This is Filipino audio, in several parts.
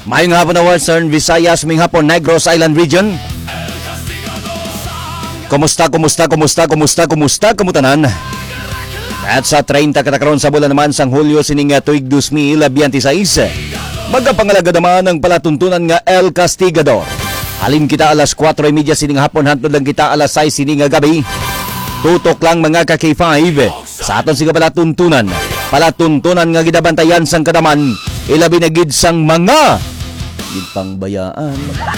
Mayong hapon na Western Visayas, mayong hapon Negros Island Region. Kumusta kumutanan? At sa 30 katakaroon sa bulan naman sang Hulyo sining tuig 2026. Magkapangalaga naman ang palatuntunan nga El Castigador. Halin kita alas 4:30 sining hapon, hantod lang kita alas 6 sining gabi. Tutok lang mga ka-K5 sa aton siga palatuntunan nga gidabantayan sang kadaman, ilabi na gid sang mga pangbayaan.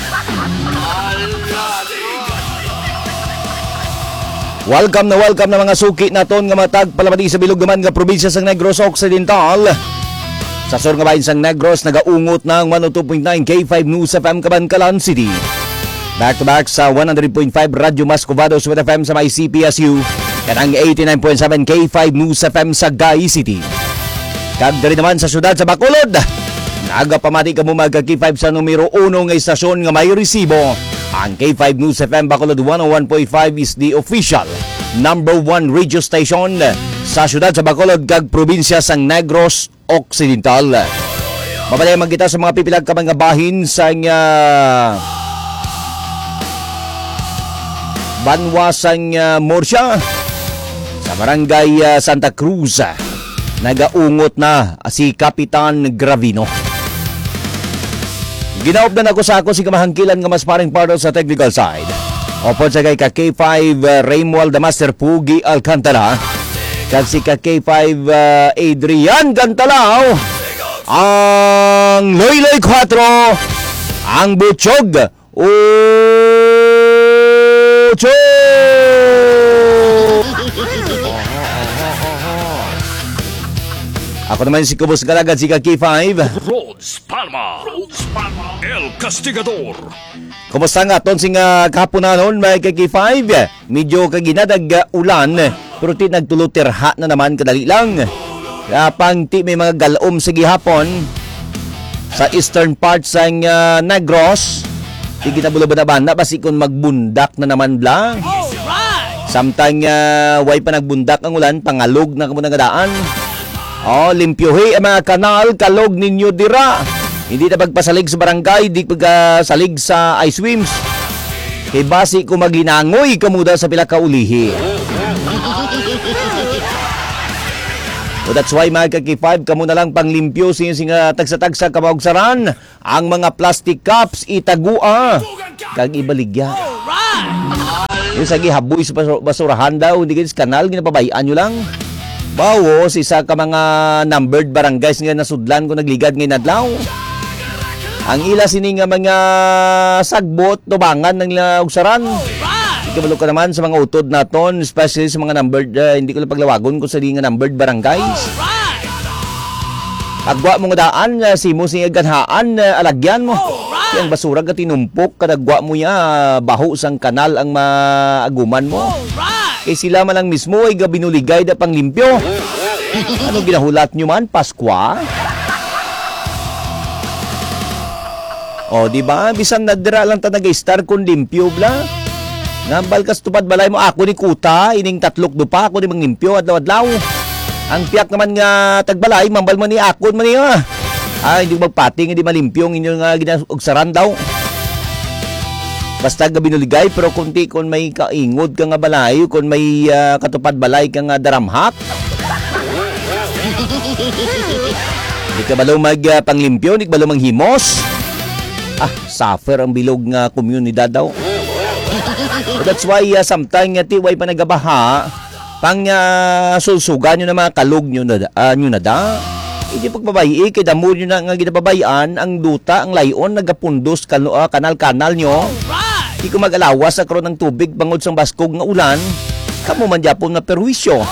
Welcome na mga suki naton nga matag palamati sa bilog naman nga probinsya sang Negros Occidental. Sa sur nga bahin sang Negros nagaungot ng 102.9 K5 News FM Cabancalan City. Back to back sa 100.5 Radyo Mascovados with FM sa may CPSU. Kanang 89.7 K5 News FM sa Gai City. Kagdari naman sa syudad sa Bacolod. Nagapamati ka mo magka-K5 sa numero 1 nga istasyon nga may resibo. Ang K5 News FM Bacolod 101.5 is the official number 1 radio station sa syudad sa Bacolod kag probinsya sang Negros Occidental. Mapalayaman kita sa mga pipilag ka mga bahin sa Banwasang Murcia sa barangay Santa Cruz. Nagaungot na si Kapitan Gravino. Ginaop na ako sa ako si kamahangkilan nga mas paring part sa technical side. Opo sa kay K5 Raymwald the Master Pugi Alcantara. Kag si K5 Adrian Gantalao. Ang Loyloy 4. Ang Butchog. Ocho! Ako naman si Kubos Galagad, si K5 Rhodes Palma El Castigador. Kumusta nga aton sing kahaponanon may K5? Medyo kaginadag ulan pero ti nagtulutirha na naman kadali lang. Kapang ti may mga galom sa gihapon sa eastern part sang Negros. Ti kinabulaban na basi kung magbundak na naman lang. Samtang way pa nagbundak ang ulan, pangalog na kamo nagadaan. Limpyohi ang mga kanal, kalog ninyo dira. Hindi na pagpasalig sa barangay, di pagpasalig sa ice swims. Kay basi kung maghinangoy kamuda sa pila kaulihi. So that's why mga K5, kamo na lang panglimpyo singa tagsa-tagsa kamawagsaran. Ang mga plastic cups itagua. Kag ibaligya. Yung sagi haboy sa basurahan daw, hindi kayo sa kanal, ginapabayaan nyo lang. Bawos, isa ka mga numbered barangays nga nasudlan kung nagligad ngayon adlaw. Ang ila sini nga mga sagbot, tubangan ng ugsaran. Ikabalo ka naman sa mga utod naton, especially sa mga numbered, hindi ko lang paglawagon kung sa nga numbered barangays. Pagwa mo nga daan, simo siya ganhaan, alagyan mo. Yung basura ka tinumpok, kadagwa mo ya, baho sang kanal ang maaguman mo. Kaya sila man lang mismo ay gabinuligay na panglimpyo. Ano ginahulat nyo man? Paskwa? Di ba? Bisan nadira lang ta nag-star kung limpyo bla. Nambal kas tupad balay mo ako ni kuta, ining tatlok dupa ako ni manglimpyo adlaw-adlaw. Ang piyak naman nga tagbalay, mambal man ni akon man niya. Hindi magpating, hindi malimpyong inyong ginagsaran daw. Basta gabinuligay, pero kunti kung may kaingod ka nga balay, kung may katupad balay ka nga daramhak. Hindi ka balaw magpanglimpyo, hindi ka balaw manghimos. Suffer ang bilog nga komunidad daw. So that's why sometimes tiway pa nagabaha, pang sulsugan nyo na mga kalog nyo na da. Hindi pagbabayi, kay damo nyo na nga ginababayaan, ang duta, ang layon, nagapundos, kanal-kanal nyo. Di ko mag-alawas sa karoon ng tubig bangod sang baskog nga ulan, kamo man dapon na perwisyo.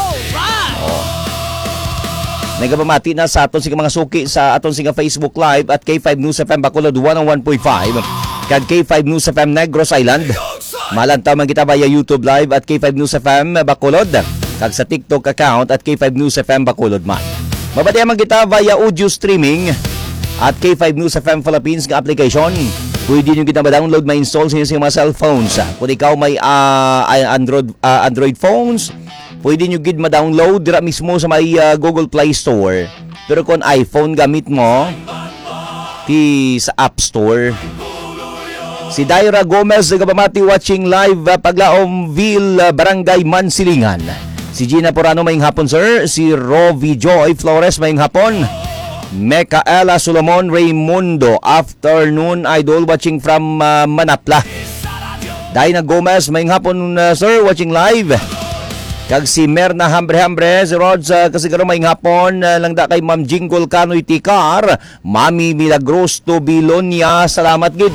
Nagapamati na sa aton siga mga suki sa aton siga Facebook Live at K5 News FM Bacolod 101.5 kag K5 News FM Negros Island. Malantaw man kita via YouTube Live at K5 News FM Bacolod kag sa TikTok account at K5 News FM Bacolod man. Mabatihan man kita via audio streaming at K5 News FM Philippines nga application. Pwede nyo kita ma-download, ma-install sa mga cellphones. Kung ikaw may Android phones, pwede nyo gid ma-download dira mismo sa may Google Play Store. Pero kung iPhone gamit mo, sa App Store. Si Daira Gomez nagpamati watching live Paglaomville, Barangay Mansilingan. Si Gina Porano maying hapon sir. Si Rovi Joy Flores maying hapon. Mekaela Solomon Raimundo afternoon idol watching from Manapla. Daina Gomez maying hapon sir watching live. Kag si Merna Hambre si Rods Kasigaro maying hapon lang da kay Ma'am Jingle Canoy Tikar, Mami Milagros Tobilonia, salamat gid.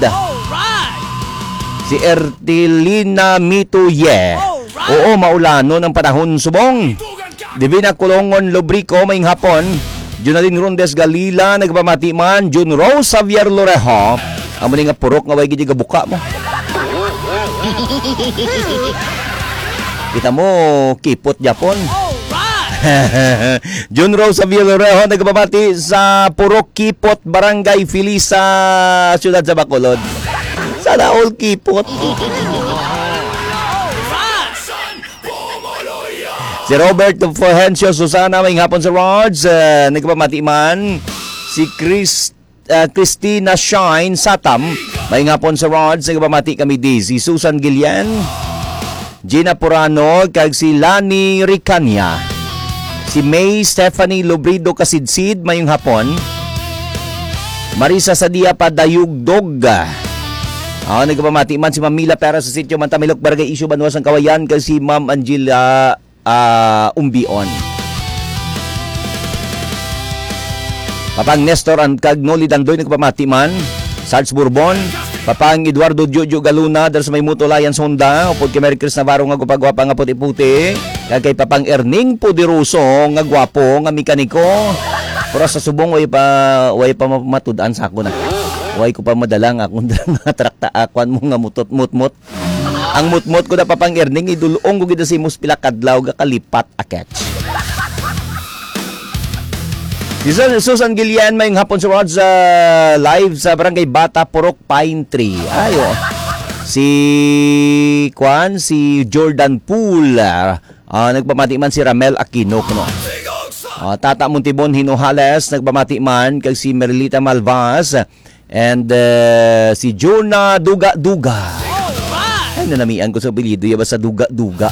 Si Ertilina Mituye. Oo, maulano ng panahon subong. Divina Kulongon Lobrico maying hapon. Junalyn Rondes Galila nagpamati man. Jun Rose Xavier Lorejo. Amo ni nga purok nga way gid gabuka mo. Kita mo kipot Japon. Jun Rose Xavier Lorejo nagpamati sa Purok Kipot, Barangay Filisa, Siyudad sa Bacolod. Sana all kipot. Si Robert Fulgencio Susana may hapon sa Rods. Nagpamati man. Si Christina Shine Satam may hapon sa Rods. Nagpamati kami Daisy Susan Gillian, Gina Porano, kag si Lani Ricania. Si May Stephanie Lobrido Kasidsid may hapon. Marisa Sadia Padayugdog. Nagpamati man si Mamila Pera sa sitio Mantamilok, Barangay Isyu, Banwas ng Kawayan, kasi Ma'am Angela Umbion. Papang Nestor ang Cagnoli Dandoy nagpamati man. Sarge Bourbon. Papang Eduardo Jojo Galuna dahil sa may Mutulayan Sonda. Upod kay Mary Chris Navarro nga gupagwapa nga puti-puti. Kag kay Papang Erning Puderoso nga gwapo nga mekaniko. Pero sa subong way pa matud-an sa ako na. Way ko pa madala nga akong trakta akwan mo nga mutot-mutmot. Ang mutmot ko na Papang Erning idulong ko gid si mus pila kadlaw ga kalipat aketch. Susan Gillian may hapon sa Rods live sa Barangay Bata Purok Pine Tree. Ayo. Si Jordan Pool. Nagpamati man si Ramel Aquino kuno. Tata Montibon Hinohales nagpamati man kag si Merlita Malvas and si Jonah Duga. Ay nanamian ko sa apelyido ya ba sa Duga.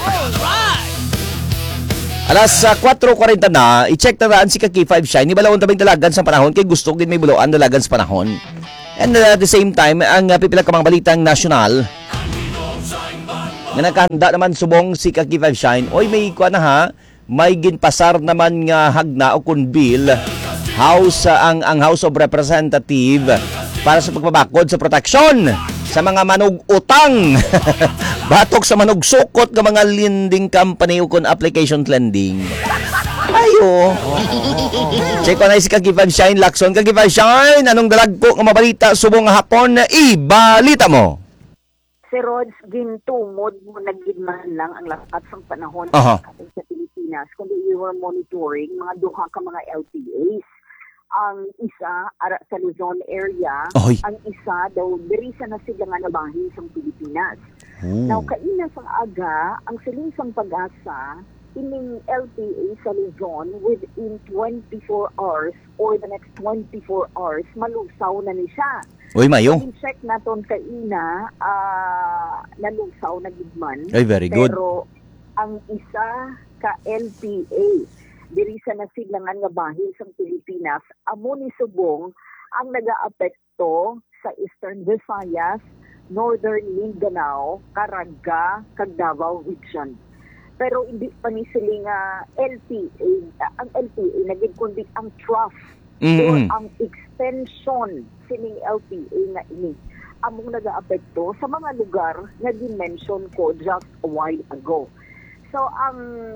Alas 4:40 na, i-check na daan si Kaki5 Shine. Ni balawon tabing dalagan sa panahon kay gusto din may buloan dalagan sa panahon. And at the same time, ang pipila ka mga balitang nasyonal. Nga nakahanda naman subong si Kaki5 Shine. Oy, may ikuha na ha. May ginpasar naman nga hagna o kun bill ang House of Representative para sa pagpabakod sa proteksyon sa mga manug-utang. Batok sa manug-sukot ng mga lending company o kun application lending. Ayo. Check ko na si Kaki5 Shine Lacson. Kaki5 Shine, anong dalagpo nga mabalita subong hapon na ibalita mo? Si Rods, gintumod mo nagigman lang ang lakas ng panahon sa Pilipinas kundi we were monitoring mga duha ka mga LTAs. Ang isa ara sa Luzon area, ang isa daw diri sa nasiga nga nabahin sa Pilipinas. Now kaina sa aga ang silisang pag-asa ining LTA sa Luzon within 24 hours or the next 24 hours malusaw na ni siya. Uy, mayo. I-check naton kaina nalusaw na gidman. Ay, very good. Pero ang isa ka LTA diri sa nasidlangan nga bahin sa Pilipinas, amo ni subong ang nagaapekto sa Eastern Visayas, Northern Mindanao, Caraga, kag Davao Region. Pero hindi pa ni sila nga LTA, ang LTA naging kundi ang trough or ang extension sining LTA nga ini. Among nagaapekto sa mga lugar na dimension ko just a while ago. So ang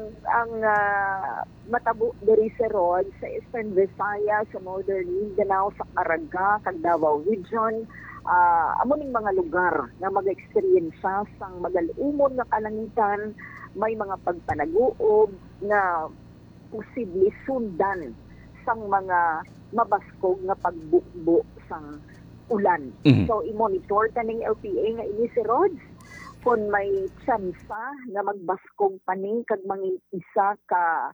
matabo diri sa Rod sa Eastern Visayas, sa Northern Mindanao, sa Caraga, kag Davao Region, amo ning mga lugar nga mag-experience sang magalumon nga kalangitan, may mga pagpanaguob na posible sundan sang mga mabaskog nga pagbukbo sang ulan. So i-monitor kaning LPA nga ini si Rods kung may tsansa na magbaskog paning kag mangin isa ka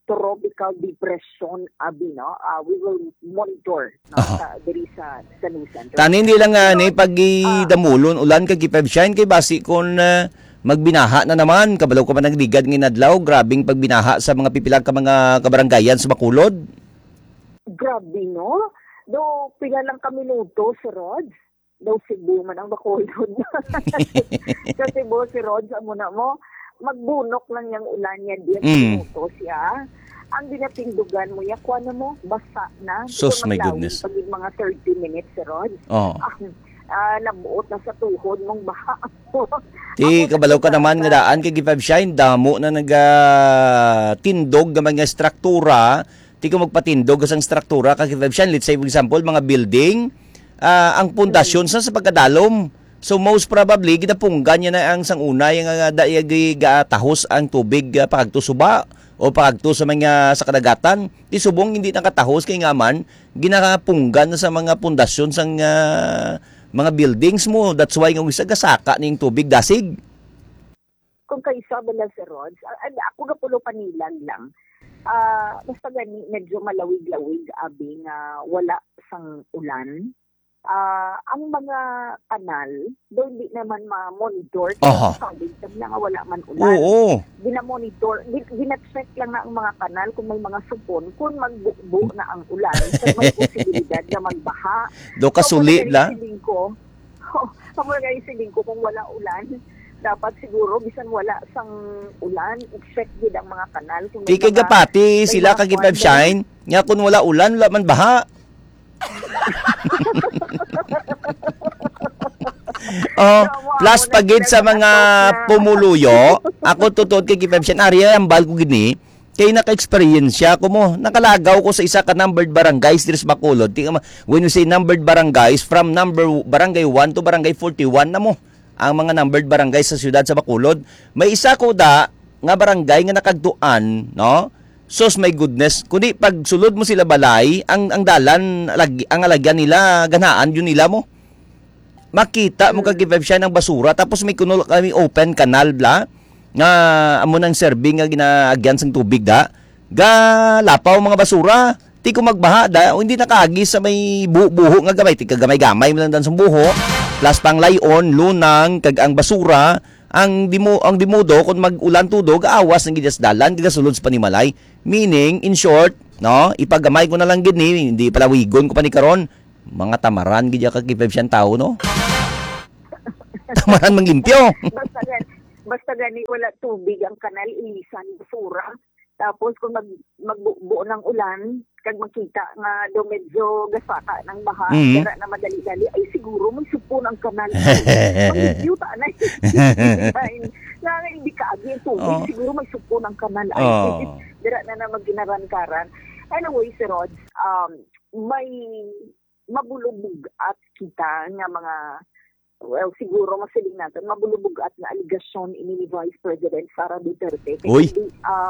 tropical depression abi no. We will monitor no, diri sa news center. Tani hindi lang ni pag idamulon ulan kag ipebshine kay basi kon magbinaha na naman kabalaw ka man nagligad ng adlaw grabing pagbinaha sa mga pipilag ka mga kabaranggayan sa Bacolod. Grabe no. Do pila lang ka minuto si Rods. Daw Cebu man ang Bacolod. Sa Cebu si Rods amo na mo magbunok lang yung ulan niya 10 minuto siya. Ang dinatindugan mo, kuha na mo, basa na. Sus, my goodness. Pag mga 30 minutes, si Rod. Nabuot na sa tuhod mong baha. Ti, kabalaw ka naman nga daan kay Gipabshine, damo na nagatindog ng mga struktura. Ti ko magpatindog sa struktura kay Gipabshine. Let's say, for example, mga building, ang pundasyon sa pagkadalom. So most probably, gitapunggan niya na ang sanguna yung tahos ang tubig pagtusuba o pagto sa mga sa kadagatan. Ti subong hindi nakatahos kay nga man ginakapunggan sa mga pundasyon sang mga buildings mo. That's why nga gasaka ning tubig dasig. Kung kaysa bala si Rods, ako gapulo panilag lang. Basta gani medyo malawig-lawig abi nga wala sang ulan. Ang mga kanal, doon di naman ma-monitor. Sabi lang nga wala man ulan. Oo. Gina-monitor, gina-check lang na ang mga kanal kung may mga supon, kung magbuo na ang ulan, so may posibilidad na magbaha. Do kasuli la? Kamulagay ko kung wala ulan, dapat siguro bisan wala sang ulan, i-check din ang mga kanal. Di kay gapati sila kag Gipabshine, nga kung wala ulan, wala man baha. Plus pagid sa mga pumuluyo, ako tutod kay Gipabshine area ang bal ko gini kay naka-experience siya ko mo nakalagaw ko sa isa ka numbered barangays diri sa Bacolod. When you say numbered barangays, from barangay 1 to barangay 41 na mo ang mga numbered barangays sa siyudad sa Bacolod. May isa ko da nga barangay nga nakagduan, no? Sos my goodness, kundi pag sulod mo sila balay, ang dalan, ang alagyan nila, ganaan yun nila mo. Makita mo kag-give siya ng basura, tapos may kuno kami open canal bla, nga amo nang serving nga ginaagyan sang tubig da, lapaw mga basura, ti ko magbaha da, hindi nakaagis sa may buho nga gamay, ti kagamay-gamay mo lang dan sa buho, plus pang layon, lunang, kag ang basura, ang dimudo kung mag-ulan tudog awas ng gidas dalan gigasulod sa panimalay, meaning in short no ipagamay ko na lang gid ni hindi pala wigon ko pa ni karon mga tamaran gid ka kipeb siyang tao no. Tamaran manglimpyo. basta gani wala tubig ang kanal ilisan basura. Tapos kung magbuo ng ulan, kag makita nga do medyo gasaka ng baha, dara na madali-dali, ay siguro may supon ang kanal. Mag-review ta na. Nga hindi ka agi ang tubig, siguro may supon ang kanal. Ay, dara na magginaran-karan. Anyway, si Rods, may mabulubog at kita nga mga siguro masiling natin, mabulubog at na aligasyon ni Vice President Sara Duterte. Kasi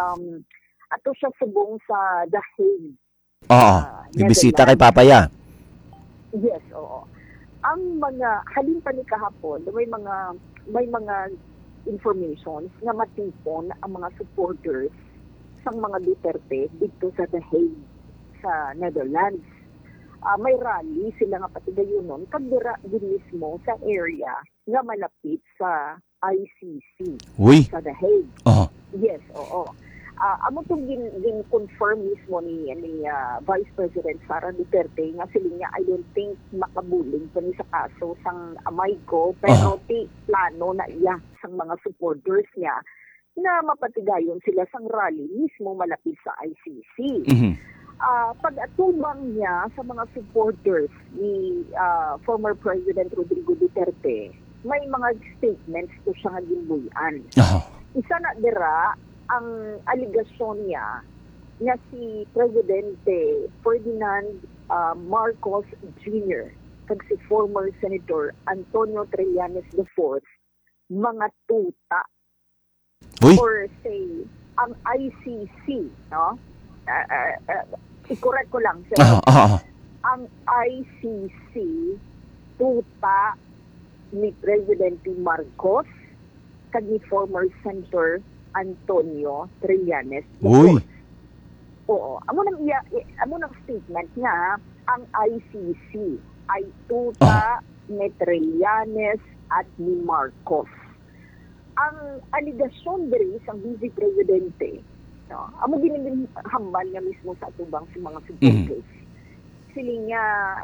ato siya subong sa The Hague. Ibisita kay Papaya. Yes, oo. Ang mga halin pa ni kahapon, may mga informations na matipon ang mga supporters sa mga Duterte dito sa The Hague sa Netherlands. May rally sila nga patigayonon kagdira din mismo sa area nga malapit sa ICC sa The Hague. Yes, oo. Amo itong gin-confirm mismo ni Vice President Sara Duterte nga sila niya, I don't think makabuling pa ni sa kaso sang amay ko, pero plano na iya sang mga supporters niya na mapatigayon sila sang rally mismo malapit sa ICC. Pag-atubang niya sa mga supporters ni former President Rodrigo Duterte, may mga statements to siya nga ginbuyan. Isa na dira ang aligasyon niya na si Presidente Ferdinand Marcos Jr. kag si former Senator Antonio Trillanes IV mga tuta or say ang ICC, no? I-correct ko lang sir. Ang ICC tuta ni Presidente Marcos kag ni former Senator Antonio Trillanes. Oo, amo nang statement nga ang ICC ay tuta ni Trillanes at ni Marcos. Ang aligasyon diri sa Vice Presidente, no, amo giniging hambal nga mismo sa atubang sa mga supporters. Sila nga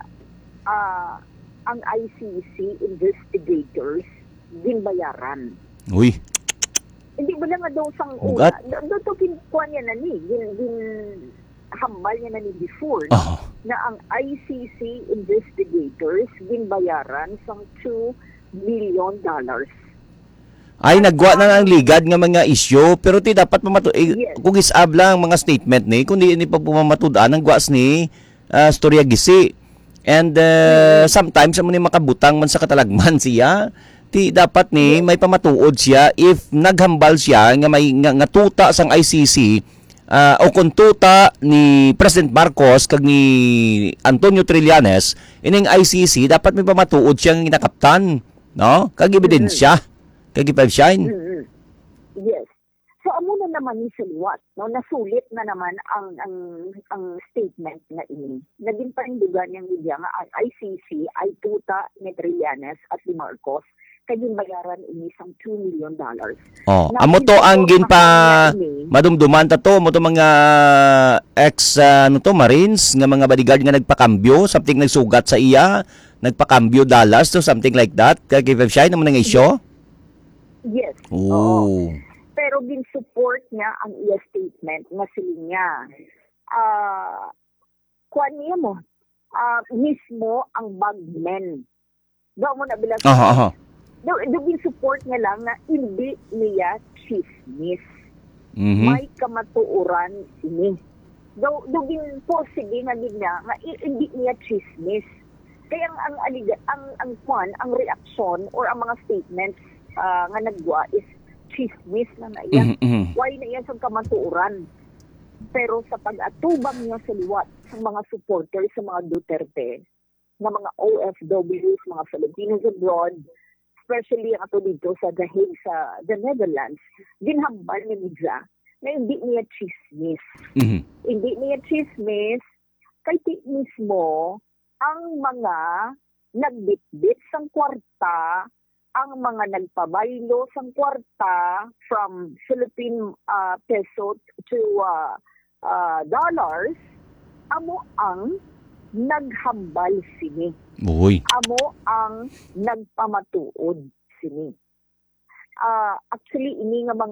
ang ICC investigators ginbayaran. Uy. Hindi ba lang nga daw sang Ugat? daw to kinkuan niya na ni hambal niya na ni before Oh. na ang ICC investigators ginbayaran sang $2 million. Ay, nagwa na ng ligad nga mga isyo, pero ti dapat Yes. kung isab lang mga statement ni, kundi ini pa pumamatud-an ang gwas ni storya gisi. And sometimes amo ni makabutang man sa katalagman siya, ti dapat ni may pamatuod siya if naghambal siya nga may nga tuta sang ICC o kung tuta ni President Marcos kag ni Antonio Trillanes ining ICC dapat may pamatuod siya nga ginakaptan, no? Kag ebidensya, kag ipabshine. Yes. So amo na naman ni Silwat, no, nasulit na naman ang statement na ini. Naging panindugan niyang media nga ang ICC ay tuta ni Trillanes at ni Marcos kay bayaran ini sang $2 million. Oh, Na amo to ang ginpa ini, madumduman ta to mo to mga ex Marines nga mga bodyguard nga nagpakambyo, something nagsugat sa iya, nagpakambyo Dallas to something like that. Kay Shine naman nga isyo. yes. Oo. Oh. Pero gin-support niya ang iya statement nga sila niya. Kuan niya mo, mismo ang bagmen. Daw mo na bilang Aha. daw gin-support niya lang na hindi niya chismis. Mhm. May kamatuuran ini. Daw gin-posige nga niya nga hindi niya chismis. Kaya ang reaction or ang mga statements nga nagwa is chismis na iya. Why na iya sa kamatuuran? Pero sa pag-atubang niya sa liwat sa mga supporters sa mga Duterte, na mga OFWs, mga Filipinos abroad, especially ang ato dito sa The Hague, sa the Netherlands, ginhambal ni Midza na hindi niya chismis. Mhm. Hindi niya chismis, kay mismo ang mga nagbitbit sang kwarta, ang mga nagpabaylo sang kwarta from Philippine peso to dollars, amo ang naghambal sini. Uy. Amo ang nagpamatuod sini. Actually, ini nga mga